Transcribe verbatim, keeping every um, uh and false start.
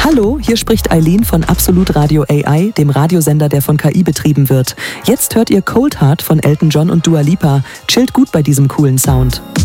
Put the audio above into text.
Hallo, hier spricht Eileen von Absolut Radio A I, dem Radiosender, der von K I betrieben wird. Jetzt hört ihr Cold Heart von Elton John und Dua Lipa. Chillt gut bei diesem coolen Sound.